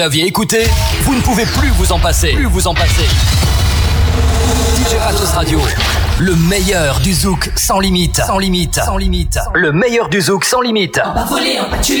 L'aviez écouté, vous ne pouvez plus vous en passer. DJ Matos Radio, le meilleur du zouk sans limite. Le meilleur du zouk sans limite. On va voler, on va tuer.